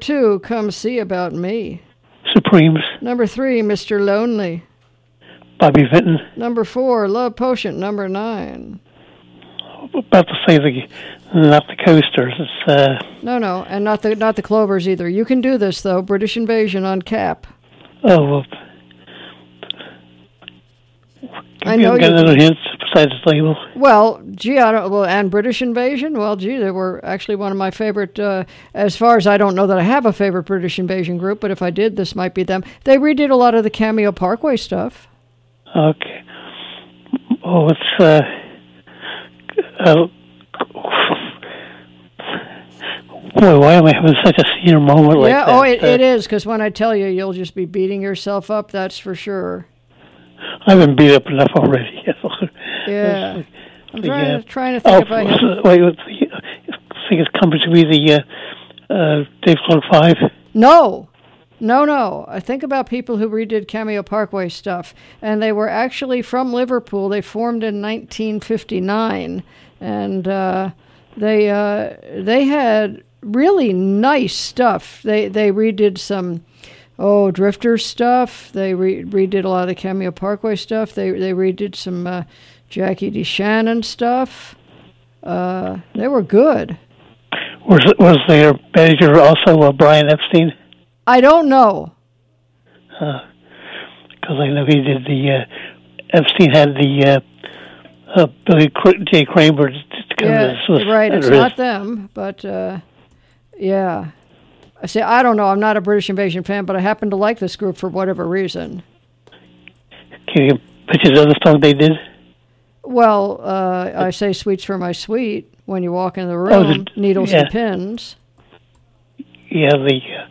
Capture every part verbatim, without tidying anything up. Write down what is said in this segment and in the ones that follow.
two, Come See About Me. Supremes. Number three, Mister Lonely. Bobby Vinton. Number four, Love Potion. Number nine. About to say the, not the Coasters. It's uh. No, no, and not the not the Clovers either. You can do this though. British Invasion on Cap. Oh well. I know you got other hints besides the label. Well, gee, I don't. Well, and British Invasion. Well, gee, they were actually one of my favorite. Uh, as far as I don't know that I have a favorite British Invasion group, but if I did, this might be them. They redid a lot of the Cameo Parkway stuff. Okay. Oh, it's uh. uh boy, why am I having such a senior moment like yeah, that? Yeah, oh, it, uh, it is, because when I tell you, you'll just be beating yourself up. That's for sure. I've been beat up enough already. Yeah. I'm the, trying, uh, to, trying to think oh, if I have... Wait, I think it's coming to be the uh, uh, Dave Clark Five. No. No, no. I think about people who redid Cameo Parkway stuff, and they were actually from Liverpool. They formed in nineteen fifty-nine, and uh, they uh, they had really nice stuff. They they redid some... Oh, Drifter stuff. They re- redid a lot of the Cameo Parkway stuff. They they redid some uh, Jackie DeShannon stuff. Uh, they were good. Was was their manager also uh, Brian Epstein? I don't know. Because uh, I know he did the uh, Epstein had the uh, uh, Billy Cr- J. Kramer. Yeah, was, right. It's his. not them, but uh, yeah. I say, I don't know. I'm not a British Invasion fan, but I happen to like this group for whatever reason. Can you picture the other song they did? Well, uh, I say Sweets for My Sweet when you walk in the room, oh, the, Needles yeah. and Pins. Yeah, the... Uh,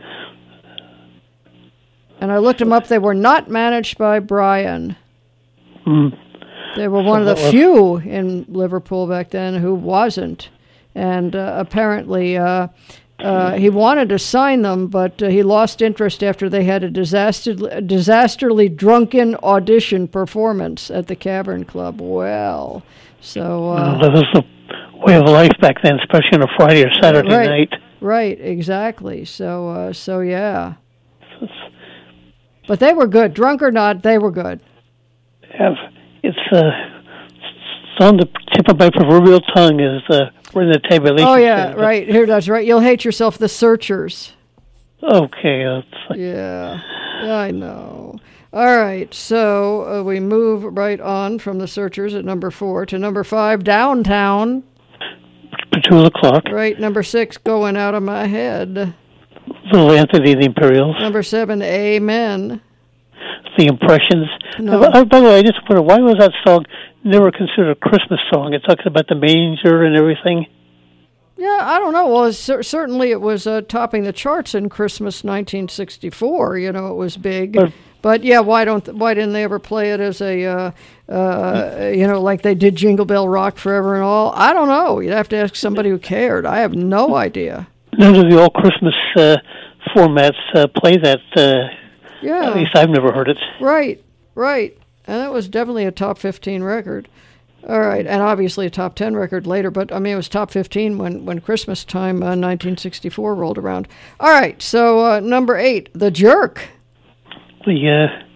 and I looked them up. They were not managed by Brian. Mm, they were one so of the few in Liverpool back then who wasn't. And uh, apparently... Uh, Uh, he wanted to sign them, but uh, he lost interest after they had a disaster, disasterly drunken audition performance at the Cavern Club. Well, so... Uh, well, that was the way of life back then, especially on a Friday or Saturday right, night. Right, exactly. So, uh, so yeah. But they were good. Drunk or not, they were good. Yeah, it's, uh, it's on the tip of my proverbial tongue is... Uh, We're in the tabulation. Oh, yeah, thing, right. Here, that's right. You'll hate yourself, The Searchers. Okay. Uh, like yeah, yeah, I know. All right, so uh, we move right on from The Searchers at number four to number five, Downtown. Petula Clark. Right, number six, Going Out of My Head. Little Anthony, the Imperials. Number seven, Amen. The Impressions. No. Uh, by the way, I just wonder, why was that song never considered a Christmas song? It talks about the manger and everything. Yeah, I don't know. Well, cer- certainly it was uh, topping the charts in Christmas nineteen sixty-four. You know, it was big. But, but yeah, why don't th- why didn't they ever play it as a, uh, uh, you know, like they did Jingle Bell Rock Forever and all? I don't know. You'd have to ask somebody who cared. I have no idea. None of the all Christmas uh, formats uh, play that. Uh, yeah. At least I've never heard it. Right, right. And that was definitely a top fifteen record. All right, and obviously a top ten record later, but I mean, it was top fifteen when, when Christmas time, uh, nineteen sixty-four, rolled around. All right, so uh, number eight, The Jerk. The,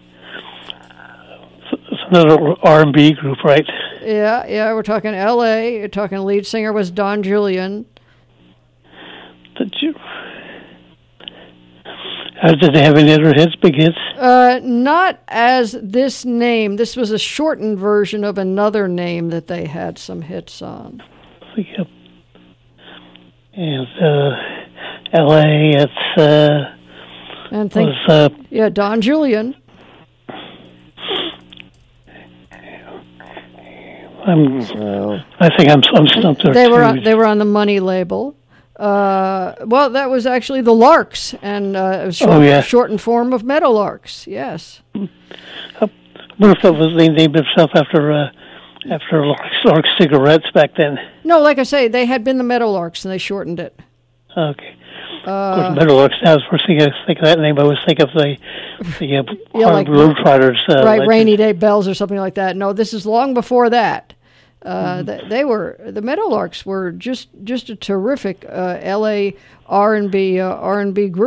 uh, it's another R and B group, right? Yeah, yeah, we're talking L A. You're talking lead singer was Don Julian. The Jerk. Uh, did they have any other hits, big hits? Uh, not as this name. This was a shortened version of another name that they had some hits on. Yep. And uh, L A, it's... Uh, and think, was, uh, yeah, Don Julian. I'm, so, I think I'm, I'm stumped there, they too. were on, They were on the Money label. Uh, well, that was actually the Larks, and uh, it was short, oh, yeah. shortened form of Meadowlarks. Yes. I wonder if that was they named himself after uh, after Larks, Larks cigarettes back then. No, like I say, they had been the Meadowlarks, and they shortened it. Okay. Uh, of course, Meadowlarks. Now, first thing I think of that name, I always think of the the uh, yeah, like Globetrotters. Uh, right, legend. Rainy Day Bells or something like that. No, this is long before that. Uh, mm-hmm. they, they were the Meadowlarks were just just a terrific uh, L A R and B uh, R and B group.